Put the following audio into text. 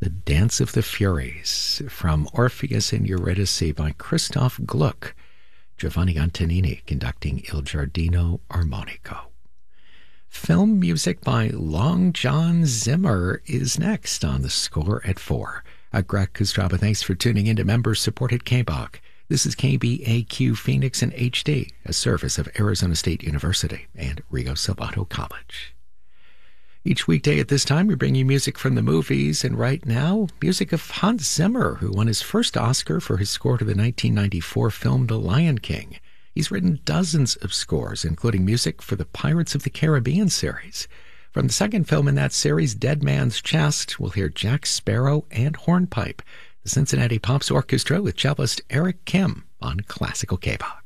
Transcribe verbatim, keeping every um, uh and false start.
The Dance of the Furies from Orpheus and Eurydice by Christoph Gluck, Giovanni Antonini conducting Il Giardino Armonico. Film music by Long John Zimmer is next on The Score at four. I'm Greg Kostraba. Thanks for tuning in to member-supported K B O C. This is K B A Q Phoenix in H D, a service of Arizona State University and Rio Salvato College. Each weekday at this time, we bring you music from the movies, and right now, music of Hans Zimmer, who won his first Oscar for his score to the nineteen ninety-four film The Lion King. He's written dozens of scores, including music for the Pirates of the Caribbean series. From the second film in that series, Dead Man's Chest, we'll hear Jack Sparrow and Hornpipe, the Cincinnati Pops Orchestra with cellist Eric Kim on Classical K B O C.